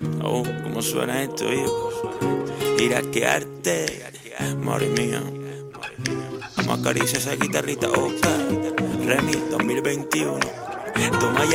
Oh, ¿cómo suena esto, hijo? Mira qué arte, madre mía. Vamos a acariciar esa guitarrita, Oscar. Remy 2021. Toma ya.